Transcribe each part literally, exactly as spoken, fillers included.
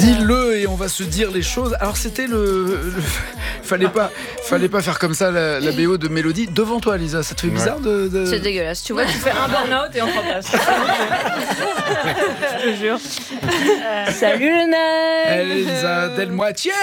Dis-le et on va se dire les choses. Alors c'était le, le... fallait pas, fallait pas faire comme ça la, la B O de Mélodie devant toi, Lisa. Ça te fait bizarre de, de... C'est dégueulasse. Tu vois, tu fais un burn-out et on s'en passe. Je te jure. Euh, salut le nain. Elsa Delmoitier.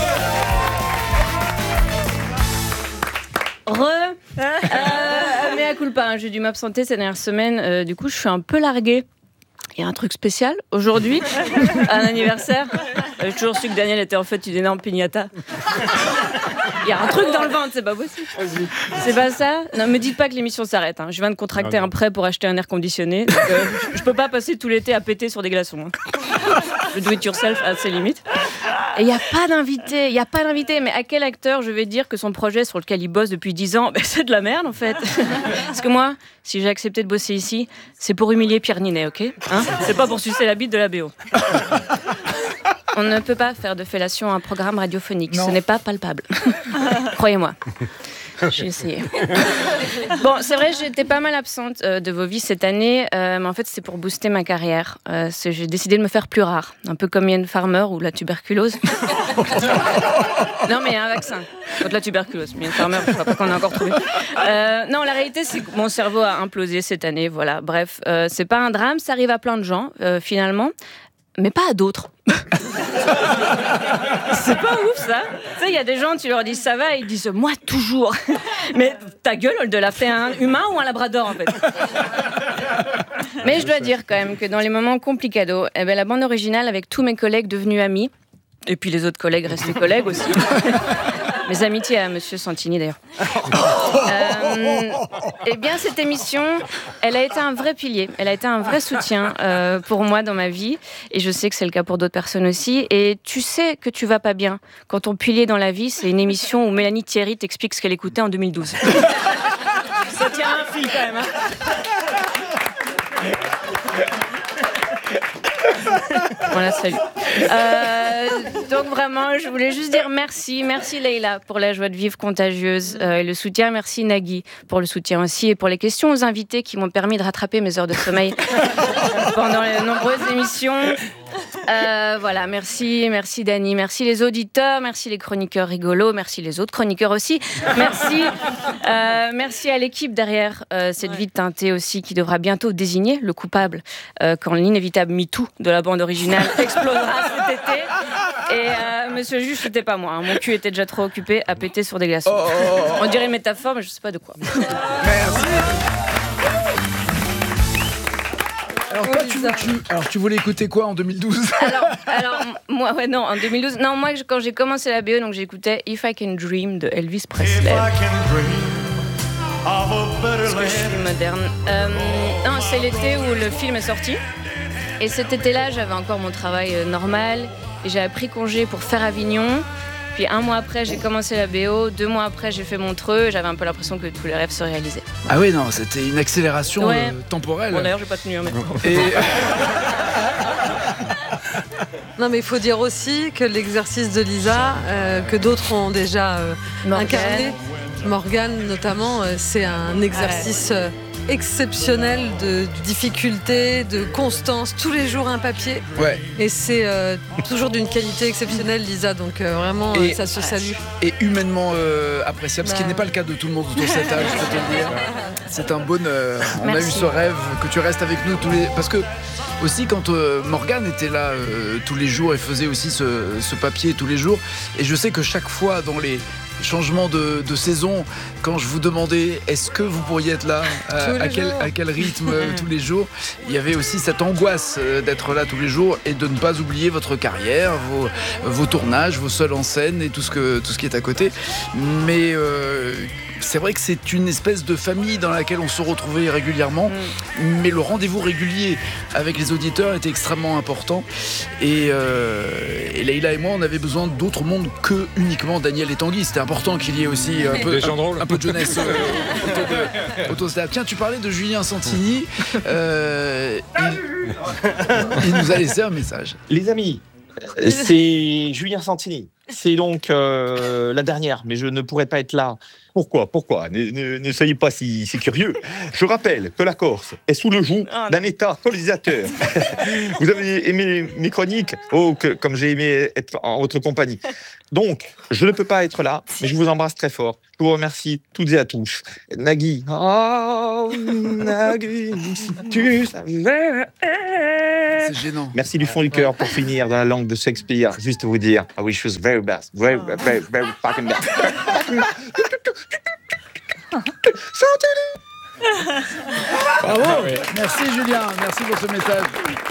Re. Euh, mais à culpa, hein, j'ai dû m'absenter ces dernières semaines. Euh, du coup, je suis un peu larguée. Il y a un truc spécial aujourd'hui, un anniversaire. J'ai toujours su que Daniel était en fait une énorme piñata. Il y a un truc dans le ventre, c'est pas possible. C'est pas ça. Non, me dites pas que l'émission s'arrête. Hein. Je viens de contracter ah un prêt pour acheter un air conditionné. Donc, euh, je peux pas passer tout l'été à péter sur des glaçons. Hein. Le do it yourself a ses limites. Et il n'y a pas d'invité, il n'y a pas d'invité. Mais à quel acteur je vais dire que son projet sur lequel il bosse depuis dix ans, ben c'est de la merde en fait. Parce que moi, si j'ai accepté de bosser ici, c'est pour humilier Pierre Ninet, ok hein? C'est pas pour sucer la bite de la B O. On ne peut pas faire de fellation un programme radiophonique. Non. Ce n'est pas palpable. Croyez-moi. J'ai essayé. Bon, c'est vrai, j'étais pas mal absente euh, de vos vies cette année, euh, mais en fait, c'est pour booster ma carrière. Euh, j'ai décidé de me faire plus rare, un peu comme Ian Farmer ou la tuberculose. Non, mais il y a un vaccin contre la tuberculose. Ian Farmer, je crois pas qu'on a encore trouvé. Euh, non, la réalité, c'est que mon cerveau a implosé cette année. Voilà, bref, euh, c'est pas un drame, ça arrive à plein de gens, euh, finalement. Mais pas à d'autres. C'est pas ouf ça. Tu sais, il y a des gens, tu leur dis ça va, ils disent moi toujours. Mais ta gueule, elle de la fait un humain ou un labrador en fait. Mais je dois dire quand même que dans les moments complicados, eh ben, la bande originale avec tous mes collègues devenus amis, et puis les autres collègues restés collègues aussi. Mes amitiés à Monsieur Santini d'ailleurs. Euh, eh bien, cette émission, elle a été un vrai pilier, elle a été un vrai soutien euh, pour moi dans ma vie, et je sais que c'est le cas pour d'autres personnes aussi. Et tu sais que tu vas pas bien quand ton pilier dans la vie, c'est une émission où Mélanie Thierry t'explique ce qu'elle écoutait en deux mille douze. Ça tient un fil quand même. Hein. Voilà, salut. Euh, donc vraiment, je voulais juste dire merci. Merci Leïla pour la joie de vivre contagieuse euh, et le soutien. Merci Nagui pour le soutien aussi et pour les questions aux invités qui m'ont permis de rattraper mes heures de sommeil pendant les nombreuses émissions. Euh, voilà, merci, merci Dani, merci les auditeurs, merci les chroniqueurs rigolos, merci les autres chroniqueurs aussi, merci, euh, merci à l'équipe derrière euh, cette vie teintée aussi qui devra bientôt désigner le coupable euh, quand l'inévitable MeToo de la bande originale explosera cet été. Et euh, monsieur le juge, c'était pas moi, hein. Mon cul était déjà trop occupé à péter sur des glaçons. Oh, oh, oh. On dirait une métaphore, mais je sais pas de quoi. Merci. Alors, toi, tu, tu, alors tu voulais écouter quoi en deux mille douze? alors, alors, moi, ouais, non, en deux mille douze. Non, moi, quand j'ai commencé la B O, donc j'écoutais If I Can Dream de Elvis Presley. Parce que je suis moderne. Euh, non, c'est l'été où le film est sorti. Et cet été-là, j'avais encore mon travail euh, normal. Et j'ai pris congé pour faire Avignon. Puis un mois après, j'ai commencé la B O. Deux mois après, j'ai fait Montreux. J'avais un peu l'impression que tous les rêves se réalisaient. Ah oui, non, c'était une accélération ouais. euh, temporelle. Bon, d'ailleurs, j'ai pas tenu. Hein, mais... Et... Non, mais il faut dire aussi que l'exercice de Lisa, euh, que d'autres ont déjà euh, incarné, Morgane notamment, euh, c'est un exercice... Euh, exceptionnel de difficulté, de constance, tous les jours un papier. Ouais. Et c'est euh, toujours d'une qualité exceptionnelle, Lisa. Donc euh, vraiment, et, ça se salue. Et humainement euh, appréciable, bah... ce qui n'est pas le cas de tout le monde autour de cet âge, je peux te le dire. C'est un bonheur. On Merci. a eu ce rêve que tu restes avec nous tous les... Parce que aussi quand euh, Morgane était là euh, tous les jours et faisait aussi ce, ce papier tous les jours, et je sais que chaque fois dans les changement de, de saison, quand je vous demandais est-ce que vous pourriez être là, euh, à, quel, à quel rythme euh, tous les jours, il y avait aussi cette angoisse euh, d'être là tous les jours et de ne pas oublier votre carrière, vos, vos tournages, vos seuls en scène et tout ce, que, tout ce qui est à côté. Mais euh, c'est vrai que c'est une espèce de famille dans laquelle on se retrouvait régulièrement, mm. mais le rendez-vous régulier avec les auditeurs était extrêmement important. Et, euh, et Leïla et moi, on avait besoin d'autres mondes que uniquement Daniel et Tanguy. C'était important qu'il y ait aussi un peu, un, un peu de jeunesse euh, autour de, autour de ça. Tiens, tu parlais de Julien Santini. Euh, il, il nous a laissé un message. Les amis, c'est Julien Santini. C'est donc euh, la dernière, mais je ne pourrais pas être là pourquoi Pourquoi ne, ne, ne soyez pas si, si curieux. Je rappelle que la Corse est sous le joug d'un État colonisateur. Vous avez aimé mes chroniques, oh, que, comme j'ai aimé être en votre compagnie. Donc, je ne peux pas être là, mais je vous embrasse très fort. Je vous remercie toutes et à tous. Nagui. Oh, Nagui, si tu savais. C'est gênant. Merci du fond du cœur pour finir dans la langue de Shakespeare. Juste vous dire, I wish you the very best. Very, very, very fucking best. Bravo. Merci Julien, merci pour ce message.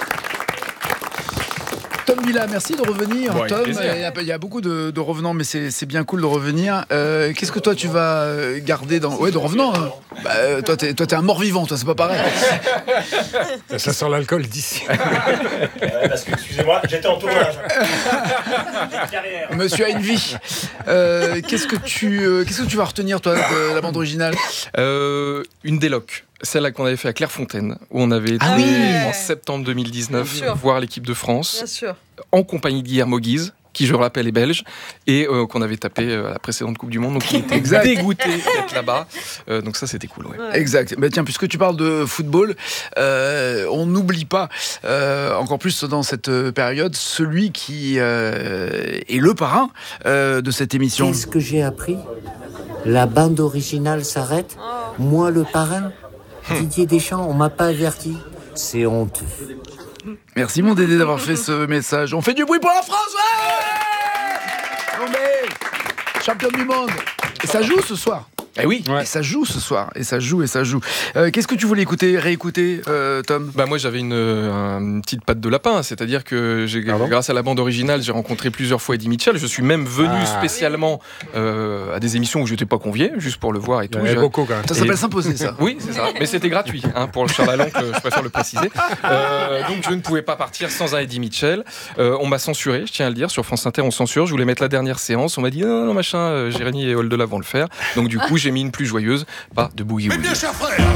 Tom Villa, merci de revenir. Bon, Tom, il y, a, il y a beaucoup de, de revenants, mais c'est, c'est bien cool de revenir. Euh, qu'est-ce que toi tu vas garder dans... Ouais, de revenants. Hein. Bah, toi, t'es, toi, t'es un mort-vivant, toi, c'est pas pareil. Ça, ça sent l'alcool d'ici. Ouais, parce que, excusez-moi, j'étais en tournage. Monsieur a une vie. Euh, qu'est-ce que tu, euh, qu'est-ce que tu vas retenir, toi, de la bande originale? euh, Une déloc. Celle qu'on avait fait à Clairefontaine, où on avait été ah oui en septembre deux mille dix-neuf voir l'équipe de France, en compagnie de Guillermo Guise, qui je le rappelle est belge, et euh, qu'on avait tapé à la précédente Coupe du Monde, donc il était exact. dégoûté d'être là-bas. Euh, donc ça c'était cool. Ouais. Ouais. Exact. Bah, tiens, puisque tu parles de football, euh, on n'oublie pas, euh, encore plus dans cette période, celui qui euh, est le parrain euh, de cette émission. Qu'est-ce que j'ai appris? La bande originale s'arrête? Moi le parrain? Didier Deschamps, on m'a pas averti. C'est honteux. Merci mon Dédé d'avoir fait ce message. On fait du bruit pour la France, ouais! On est champion du monde. Et ça joue ce soir. Eh oui, ouais. Et ça joue ce soir, et ça joue, et ça joue. Euh, qu'est-ce que tu voulais écouter, réécouter, euh, Tom? Bah moi j'avais une, une petite patte de lapin, c'est-à-dire que j'ai, grâce à la bande originale, j'ai rencontré plusieurs fois Eddie Mitchell. Je suis même venu ah, spécialement euh, à des émissions où je n'étais pas convié, juste pour le voir et tout. Il y beaucoup, quand même. Ça s'appelle et... s'imposer, ça. Oui, c'est ça. Mais c'était gratuit, hein, pour le Charles Aloncle, je préfère le préciser. Euh, donc je ne pouvais pas partir sans un Eddie Mitchell. Euh, on m'a censuré, je tiens à le dire, sur France Inter on censure. Je voulais mettre la dernière séance, on m'a dit non, non machin, Jérémy et Holdelah vont le faire. Donc du coup j'ai mis une plus joyeuse. Pas de boogie woogie. Mes bien chers frères,